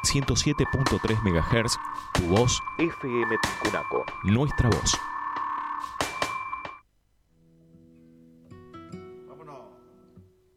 107.3 MHz, tu voz FM Tucunaco, nuestra voz.